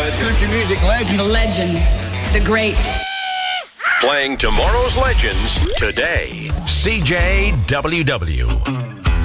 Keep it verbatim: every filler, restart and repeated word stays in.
Country music legend. The legend. The great. Playing tomorrow's legends today. C J W W.